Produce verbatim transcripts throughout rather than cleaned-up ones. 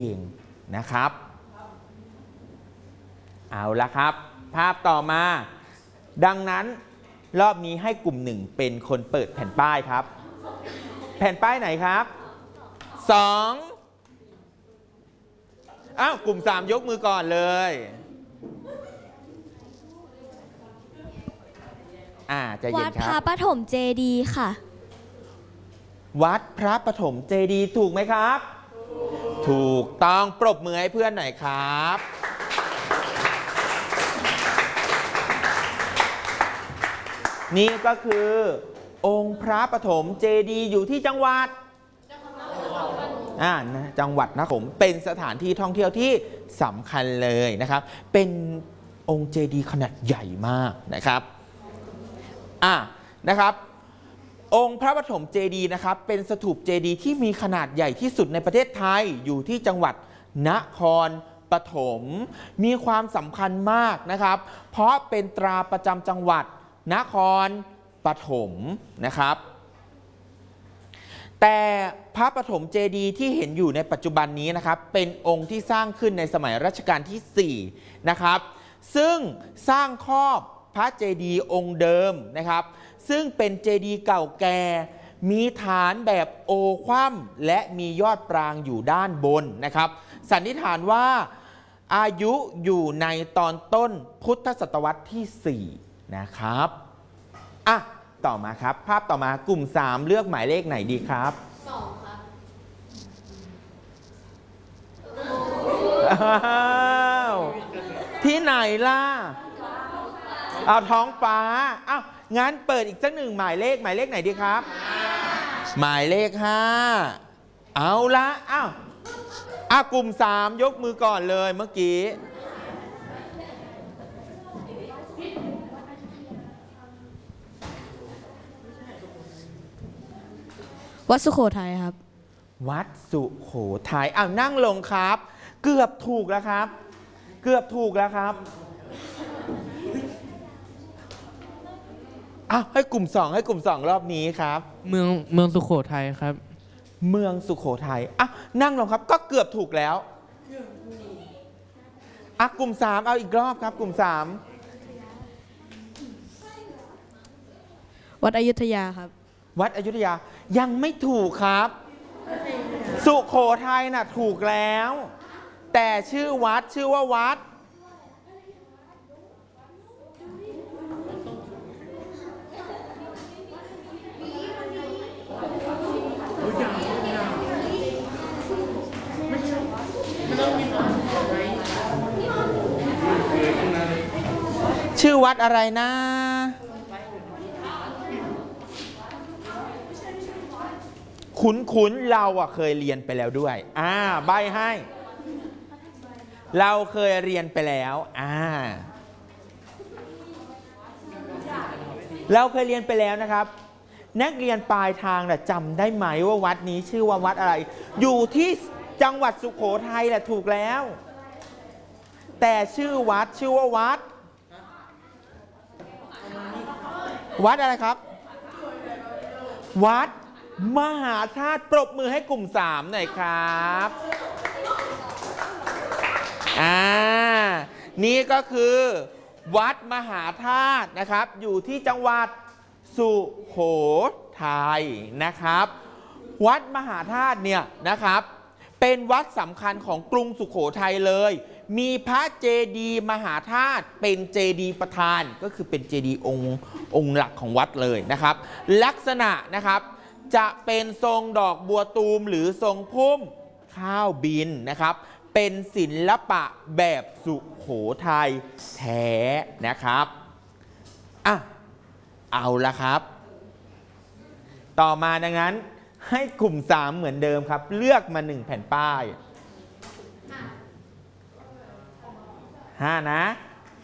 เองนะครับเอาละครับภาพต่อมาดังนั้นรอบนี้ให้กลุ่มหนึ่งเป็นคนเปิดแผ่นป้ายครับแผ่นป้ายไหนครับสองอ้าวกลุ่มสามยกมือก่อนเลยอ่าใจเย็นครับวัดพระปฐมเจดีย์ค่ะวัดพระปฐมเจดีย์ถูกไหมครับถูกต้องปรบมือให้เพื่อนหน่อยครับนี่ก็คือองค์พระปฐมเจดีย์อยู่ที่จังหวัดอ่าจังหวัดนครปฐมเป็นสถานที่ท่องเที่ยวที่สำคัญเลยนะครับเป็นองค์เจดีย์ขนาดใหญ่มากนะครับอ่านะครับองค์พระปฐมเจดีย์นะครับเป็นสถูปเจดีย์ที่มีขนาดใหญ่ที่สุดในประเทศไทยอยู่ที่จังหวัดนครปฐมมีความสำคัญมากนะครับเพราะเป็นตราประจำจังหวัดนครปฐมนะครับแต่พระปฐมเจดีย์ที่เห็นอยู่ในปัจจุบันนี้นะครับเป็นองค์ที่สร้างขึ้นในสมัยรัชกาลที่สี่นะครับซึ่งสร้างครอบพระเจดีย์องค์เดิมนะครับซึ่งเป็นเจดีย์เก่าแก่มีฐานแบบโอคว่ำและมียอดปรางอยู่ด้านบนนะครับสันนิษฐานว่าอายุอยู่ในตอนต้นพุทธศตวรรษที่สี่นะครับอ่ะต่อมาครับภาพต่อมากลุ่มสามเลือกหมายเลขไหนดีครับสองครับที่ไหนล่ะเอาท้องฟ้าอ้าวงั้นเปิดอีกสักหนึ่งหมายเลขหมายเลขไหนดีครับหมายเลขห้าเอาละอ้าวอ่ะกลุ่มสามยกมือก่อนเลยเมื่อกี้วัดสุโขทัยครับวัดสุโขทัยอ้าวนั่งลงครับเกือบถูกแล้วครับเกือบถูกแล้วครับอ้าวให้กลุ่มสองให้กลุ่มสองรอบนี้ครับเมืองเมืองสุโขทัยครับเมืองสุโขทัยอ่ะนั่งลงครับก็เกือบถูกแล้วอ่ะกลุ่มสามเอาอีกรอบครับกลุ่มสามวัดอยุธยาครับวัดอยุธยายังไม่ถูกครับสุโขทัยน่ะถูกแล้วแต่ชื่อวัดชื่อว่าวัดชื่อวัดอะไรนะคุ้นๆเราอ่ะเคยเรียนไปแล้วด้วยอ่าใบให้เราเคยเรียนไปแล้วอ่าเราเคยเรียนไปแล้วนะครับนักเรียนปลายทางน่ะจำได้ไหมว่าวัดนี้ชื่อว่าวัดอะไรอยู่ที่จังหวัดสุโขทัยแหละถูกแล้วแต่ชื่อวัดชื่อว่าวัดวัดอะไรครับวัดมหาธาตุปรบมือให้กลุ่มสามหน่อยครับอ่านี่ก็คือวัดมหาธาตุนะครับอยู่ที่จังหวัดสุโขทัยนะครับวัดมหาธาตุเนี่ยนะครับเป็นวัดสำคัญของกรุงสุโขทัยเลยมีพระเจดีย์มหาธาตุเป็นเจดีย์ประธานก็คือเป็นเจดีย์องค์องค์หลักของวัดเลยนะครับลักษณะนะครับจะเป็นทรงดอกบัวตูมหรือทรงพุ่มข้าวบินนะครับเป็นศิลปะแบบสุโขทัยแท้นะครับอ่ะเอาละครับต่อมาดังนั้นให้กลุ่มสามเหมือนเดิมครับเลือกมาหนึ่งแผ่นป้ายห้านะ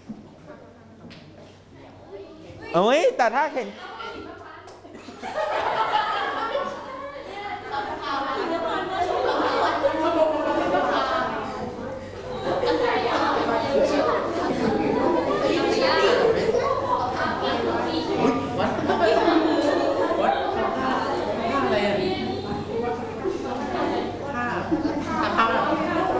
เอ้ยแต่ถ้าเห็น